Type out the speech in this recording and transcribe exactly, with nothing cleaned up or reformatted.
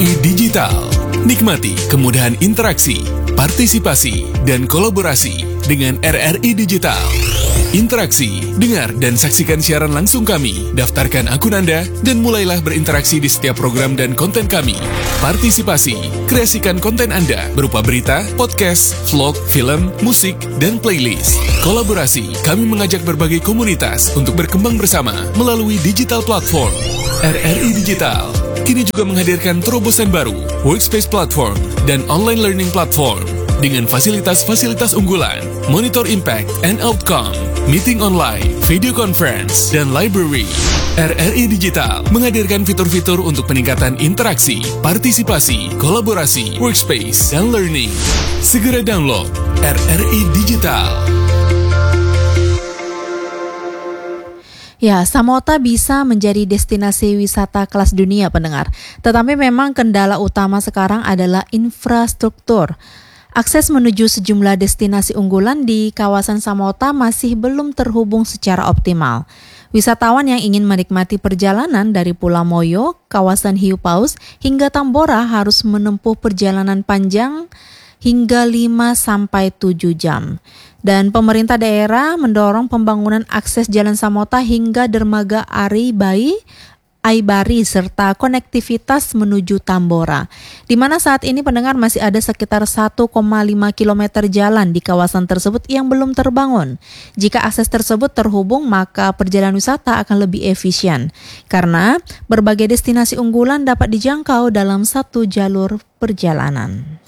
I Digital. Nikmati kemudahan interaksi, partisipasi, dan kolaborasi dengan R R I Digital. Interaksi, dengar dan saksikan siaran langsung kami, daftarkan akun Anda, dan mulailah berinteraksi di setiap program dan konten kami. Partisipasi, kreasikan konten Anda berupa berita, podcast, vlog, film, musik, dan playlist. Kolaborasi, kami mengajak berbagai komunitas untuk berkembang bersama melalui digital platform. R R I Digital kini juga menghadirkan terobosan baru, workspace platform, dan online learning platform. Dengan fasilitas-fasilitas unggulan, monitor impact and outcome, meeting online, video conference, dan library. R R I Digital menghadirkan fitur-fitur untuk peningkatan interaksi, partisipasi, kolaborasi, workspace, dan learning. Segera download R R I Digital. Ya, Samota bisa menjadi destinasi wisata kelas dunia, pendengar. Tetapi memang kendala utama sekarang adalah infrastruktur. Akses menuju sejumlah destinasi unggulan di kawasan Samota masih belum terhubung secara optimal. Wisatawan yang ingin menikmati perjalanan dari Pulau Moyo, kawasan Hiu Paus, hingga Tambora harus menempuh perjalanan panjang hingga lima sampai tujuh jam. Dan pemerintah daerah mendorong pembangunan akses Jalan Samota hingga dermaga Ari Bayi, Aibari, serta konektivitas menuju Tambora, di mana saat ini pendengar masih ada sekitar satu koma lima kilometer jalan di kawasan tersebut yang belum terbangun. Jika akses tersebut terhubung, maka perjalanan wisata akan lebih efisien, karena berbagai destinasi unggulan dapat dijangkau dalam satu jalur perjalanan.